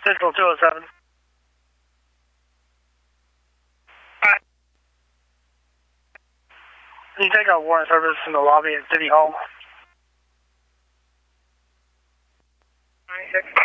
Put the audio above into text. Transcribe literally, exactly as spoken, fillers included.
Central two oh seven. Alright. Can you take out warrant service in the lobby at City Hall? nine six.